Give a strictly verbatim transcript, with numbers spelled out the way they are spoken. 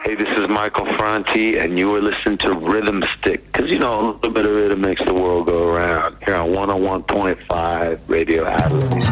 Hey, this is Michael Franti, and you are listening to Rhythm Stick, because, you know, a little bit of rhythm makes the world go around, here on one oh one point five Radio Adelaide.